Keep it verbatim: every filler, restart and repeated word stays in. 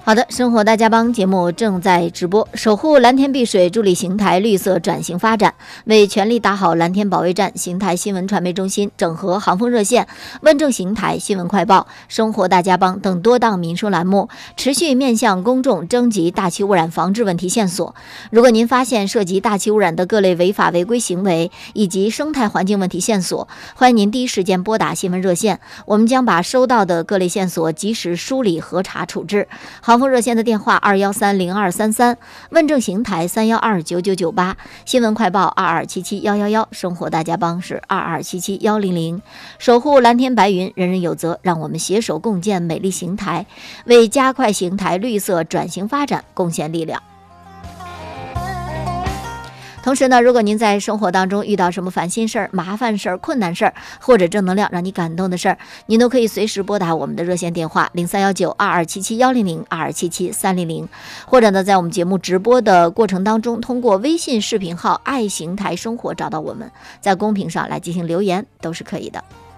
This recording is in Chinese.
好的，生活大家帮节目正在直播，守护蓝天碧水，助力邢台绿色转型发展，为全力打好蓝天保卫战，邢台新闻传媒中心整合航风热线、问政邢台新闻快报、生活大家帮等多档民生栏目，持续面向公众征集大气污染防治问题线索。如果您发现涉及大气污染的各类违法违规行为以及生态环境问题线索，欢迎您第一时间拨打新闻热线，我们将把收到的各类线索及时梳理、核查、处置。航风热线的电话二幺三零二三三，问政邢台三幺二九九九八，新闻快报二二七七幺幺幺，生活大家帮是二二七七幺零零。守护蓝天白云，人人有责，让我们携手共建美丽邢台，为加快邢台绿色转型发展贡献力量。同时呢，如果您在生活当中遇到什么烦心事儿、麻烦事儿、困难事儿，或者正能量让你感动的事儿，您都可以随时拨打我们的热线电话零三幺九二二七七幺零零二二七七三零零，或者呢，在我们节目直播的过程当中，通过微信视频号“爱邢台生活”找到我们，在公屏上来进行留言都是可以的。